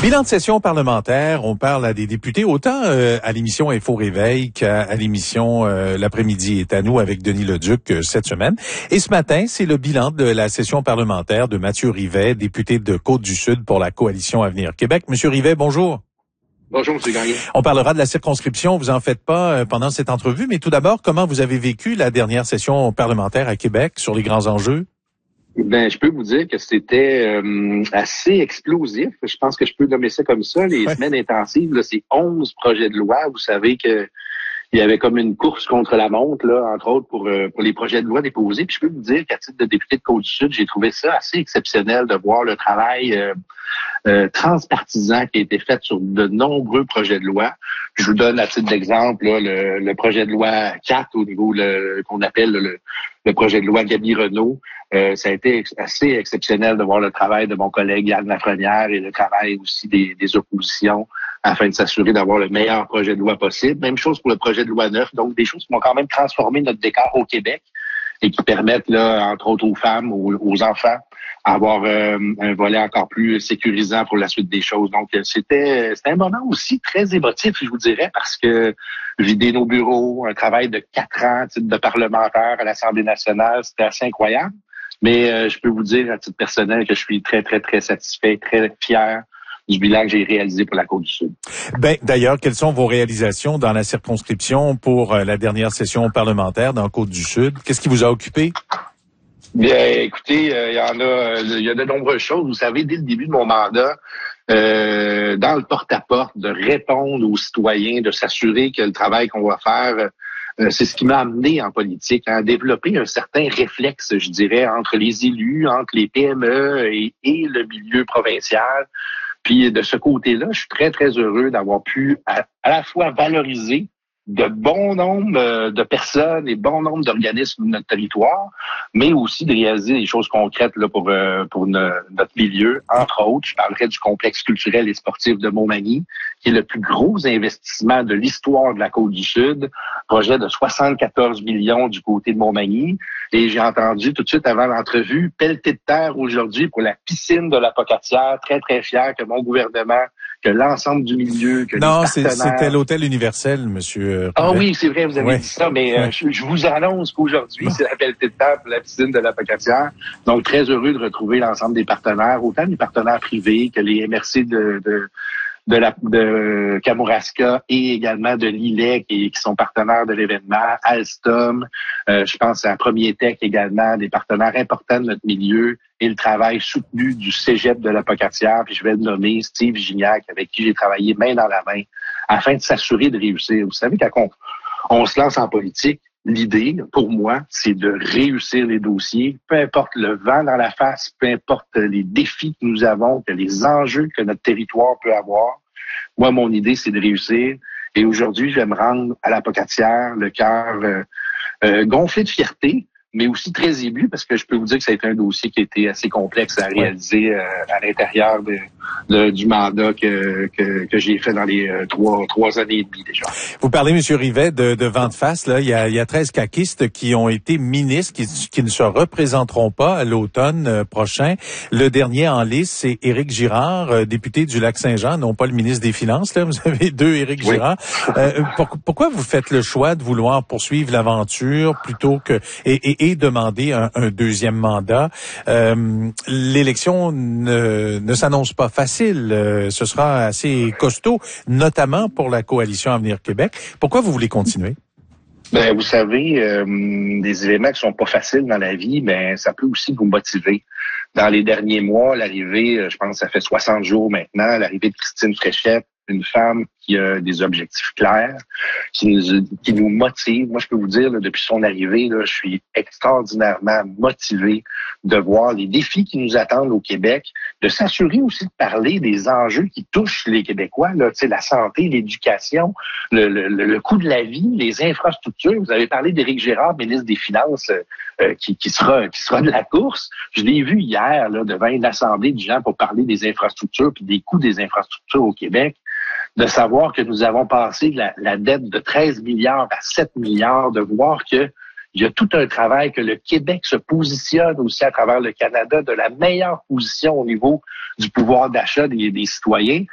Bilan de session parlementaire, on parle à des députés, autant à l'émission Info Réveil qu'à l'émission L'après-midi est à nous avec Denis Leduc cette semaine. Et ce matin, c'est le bilan de la session parlementaire de Mathieu Rivet, député de Côte-du-Sud pour la Coalition Avenir Québec. Monsieur Rivet, bonjour. Bonjour, M. Gagné. On parlera de la circonscription, vous en faites pas pendant cette entrevue, mais tout d'abord, comment vous avez vécu la dernière session parlementaire à Québec sur les grands enjeux? Ben, je peux vous dire que c'était assez explosif. Je pense que je peux nommer ça comme ça. Les semaines intensives, là, c'est 11 projets de loi. Vous savez que il y avait comme une course contre la montre, là, entre autres, pour les projets de loi déposés. Puis je peux vous dire qu'à titre de député de Côte-du-Sud, j'ai trouvé ça assez exceptionnel de voir le travail transpartisan qui a été fait sur de nombreux projets de loi. Je vous donne à titre d'exemple là, le projet de loi 4 au niveau qu'on appelle le projet de loi Gaby Renault. Ça a été assez exceptionnel de voir le travail de mon collègue Yann Lafrenière et le travail aussi des oppositions afin de s'assurer d'avoir le meilleur projet de loi possible. Même chose pour le projet de loi 9, donc des choses qui vont quand même transformer notre décor au Québec et qui permettent, là, entre autres aux femmes, aux enfants, avoir un volet encore plus sécurisant pour la suite des choses. Donc, c'était un moment aussi très émotif, je vous dirais, parce que vider nos bureaux, un travail de 4 ans, titre de parlementaire à l'Assemblée nationale, c'était assez incroyable. Mais je peux vous dire, à titre personnel, que je suis très, très, très satisfait, très fier du bilan que j'ai réalisé pour la Côte-du-Sud. Ben, d'ailleurs, quelles sont vos réalisations dans la circonscription pour la dernière session parlementaire dans Côte-du-Sud? Qu'est-ce qui vous a occupé? Bien, écoutez, il y a de nombreuses choses. Vous savez, dès le début de mon mandat, dans le porte-à-porte, de répondre aux citoyens, de s'assurer que le travail qu'on va faire, c'est ce qui m'a amené en politique, à développer un certain réflexe, je dirais, entre les élus, entre les PME et le milieu provincial. Puis de ce côté-là, je suis très, très heureux d'avoir pu à la fois valoriser de bon nombre de personnes et bon nombre d'organismes de notre territoire, mais aussi de réaliser des choses concrètes là, pour notre milieu. Entre autres, je parlerai du complexe culturel et sportif de Montmagny, qui est le plus gros investissement de l'histoire de la Côte-du-Sud, projet de 74 millions du côté de Montmagny. Et j'ai entendu tout de suite avant l'entrevue, pelleté de terre aujourd'hui pour la piscine de la Pocatière. Très, très fier que mon gouvernement, que l'ensemble du milieu, que non, les partenaires... c'était l'Hôtel Universel, monsieur. Ah oui, c'est vrai, vous avez dit ça, mais je vous annonce qu'aujourd'hui, c'est la pelletée de terre pour la piscine de la Pocatière. Donc, très heureux de retrouver l'ensemble des partenaires, autant des partenaires privés que les MRC de Kamouraska et également de l'ILEC qui sont partenaires de l'événement, Alstom, je pense à Premier Tech également, des partenaires importants de notre milieu et le travail soutenu du Cégep de la Pocatière, puis je vais le nommer Steve Gignac, avec qui j'ai travaillé main dans la main afin de s'assurer de réussir. Vous savez, quand on se lance en politique, l'idée, pour moi, c'est de réussir les dossiers, peu importe le vent dans la face, peu importe les défis que nous avons, que les enjeux que notre territoire peut avoir. Moi, mon idée, c'est de réussir. Et aujourd'hui, je vais me rendre à la Pocatière, le cœur gonflé de fierté, mais aussi très ému, parce que je peux vous dire que ça a été un dossier qui a été assez complexe à réaliser à l'intérieur du mandat que j'ai fait dans les trois années et demie déjà. Vous parlez, M. Rivet, de vent de face. Là, il y a 13 caquistes qui ont été ministres, qui ne se représenteront pas à l'automne prochain. Le dernier en liste, c'est Éric Girard, député du Lac-Saint-Jean, non pas le ministre des Finances. Là, vous avez 2 Éric Girard. Pourquoi vous faites le choix de vouloir poursuivre l'aventure plutôt que et demander un deuxième mandat? L'élection ne s'annonce pas facile. Ce sera assez costaud, notamment pour la Coalition Avenir Québec. Pourquoi vous voulez continuer? Ben, vous savez, des éléments qui sont pas faciles dans la vie, ben ça peut aussi vous motiver. Dans les derniers mois, l'arrivée, je pense que ça fait 60 jours maintenant, l'arrivée de Christine Fréchette, une femme qui a des objectifs clairs, qui nous motive. Moi, je peux vous dire, là, depuis son arrivée, là, je suis extraordinairement motivé de voir les défis qui nous attendent au Québec, de s'assurer aussi de parler des enjeux qui touchent les Québécois, là, la santé, l'éducation, le coût de la vie, les infrastructures. Vous avez parlé d'Éric Girard, ministre des Finances, qui sera de la course. Je l'ai vu hier là, devant une assemblée de gens pour parler des infrastructures puis des coûts des infrastructures au Québec. De savoir que nous avons passé la dette de 13 milliards à 7 milliards, de voir que il y a tout un travail, que le Québec se positionne aussi à travers le Canada de la meilleure position au niveau du pouvoir d'achat des citoyens.